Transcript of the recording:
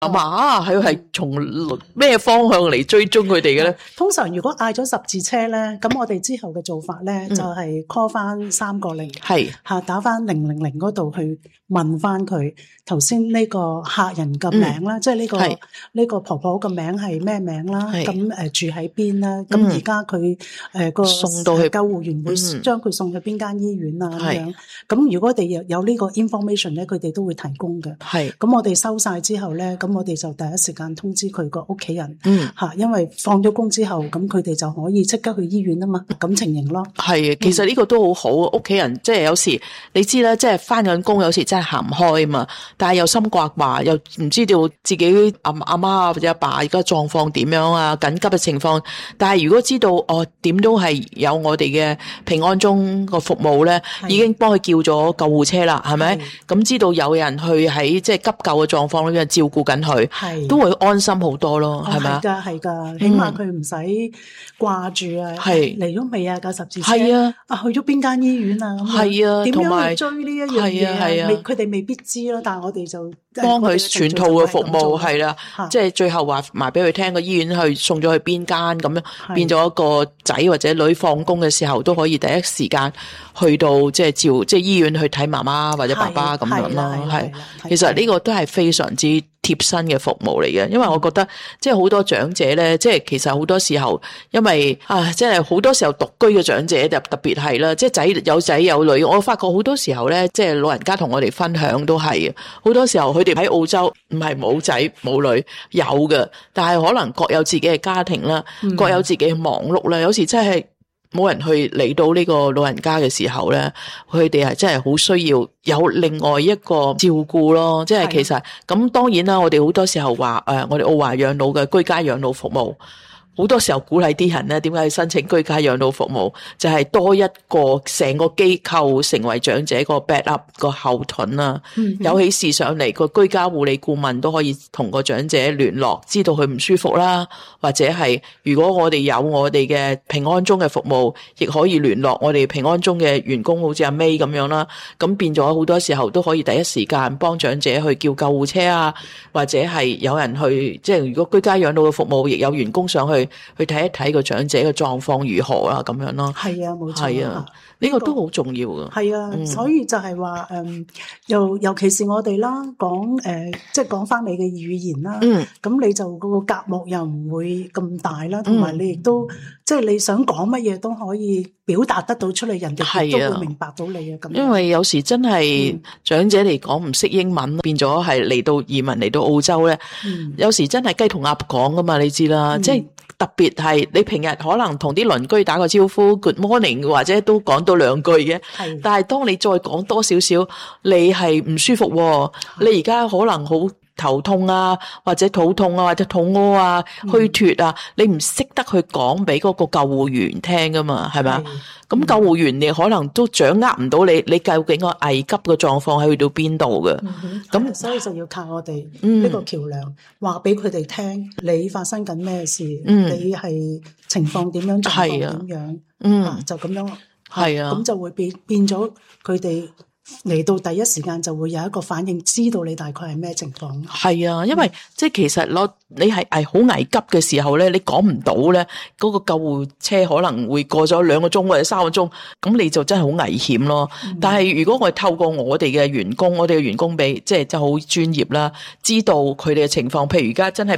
媽係從咩方向嚟追蹤佢哋嘅咧？ 通常如果嗌咗十字車咧，咁我哋之後嘅做法咧就係 call 翻3個0， 係打翻000嗰度去問翻佢頭先呢個客人嘅名啦，即係呢個婆婆嘅名係咩名啦？咁住喺邊啦？咁而家佢個送到去救護員會將佢送去邊間醫院啊？咁樣咁如果我哋有呢個 information 咧，佢哋都會提供嘅。係咁我哋收晒之後咧，咁我哋就第一時間通知佢個屋企人。因為放咗工之後，咁佢哋就可以即刻去醫院啊嘛，咁情形咯。係， 其實呢個都好好，屋企人即係有時你知啦，即係翻緊工，有時真係行唔開啊嘛。但係又心掛掛，又唔知道自己阿媽或者阿爸而家狀況點樣啊，緊急嘅情況。但係如果知道點都係有我哋嘅平安鐘個服務咧，已經幫佢叫咗救護車啦，係咪？咁知道有人去喺即係急救嘅狀況裏邊照顧緊佢，都會安心好多咯，係咪？係噶，起碼佢唔使掛住啊，嚟咗未啊？架十字車去咗邊間醫院啊？係啊，點樣去追呢一樣嘢？佢哋未必知咯，但係我哋就幫佢全套嘅服務係啦，即係最後話埋俾佢聽個醫院去送咗去邊間咁樣，變咗一個仔或者女放工嘅時候都可以第一時間去到即係即係醫院去睇媽媽或者爸爸咁樣咯。係，其實呢個都係非常之貼身嘅服務嚟嘅，因為我覺得即係好多長者咧，即係其實好多時候因為即係好多時候獨居嘅長者特別係啦，即係有仔有女，我發覺好多時候咧，即係老人家同我哋分享都係好多時候佢哋喺澳洲唔係冇仔冇女有嘅，但係可能各有自己嘅家庭啦，各有自己嘅忙碌啦，有時真係冇人去嚟到呢個老人家嘅時候咧，佢哋係真係好需要有另外一個照顧咯。即係其實咁當然啦，我哋好多時候話我哋澳華養老嘅居家養老服務，好多時候鼓勵啲人咧，點解去申請居家養老服務？就係多一個成個機構成為長者個 backup 個後盾啦。有起事上嚟，個居家護理顧問都可以同個長者聯絡，知道佢唔舒服啦，或者係如果我哋有我哋嘅平安鐘嘅服務，亦可以聯絡我哋平安鐘嘅員工，好似阿 May 咁樣啦。咁變咗好多時候都可以第一時間幫長者去叫救護車啊，或者係有人去，即係如果居家養老嘅服務亦有員工上去睇一睇個長者嘅狀況如何啦，咁樣咯。係啊，冇錯。係啊，呢個都好重要噶。係啊，所以就係話尤其是我哋啦，即係講翻你嘅語言啦。咁你就個隔膜又唔會咁大啦，同埋你亦都即係你想講乜嘢都可以表達得到出嚟，人哋都會明白到你啊。咁因為有時真係長者嚟講唔識英文，變咗係嚟到移民嚟到澳洲咧，有時真係雞同鴨講噶嘛，你知啦，即係。特別係你平日可能同啲鄰居打個招呼 Good morning 或者都講到兩句嘅，但係當你再講多少少，你係唔舒服喎，你而家可能好頭痛啊，或者肚痛啊，或者肚屙啊，虛脫啊，你唔識得去講俾嗰個救護員聽噶嘛，係咪？咁救護員你可能都掌握唔到你究竟個危急嘅狀況係去到邊度嘅，咁所以就要靠我哋呢個橋梁，話俾佢哋聽，你發生緊咩事，你係情況點樣，狀況點樣，就咁樣，係啊，咁就會變咗佢哋。嚟到第一時間就會有一個反應，知道你大概係咩情況。係啊，因為即係其實你係好危急嘅時候咧，你講唔到咧，嗰個救護車可能會過咗2個鐘或者3個鐘，咁你就真係好危險咯。但係如果我哋透過我哋嘅員工，俾即係好專業啦，知道佢哋嘅情況，譬如而家真係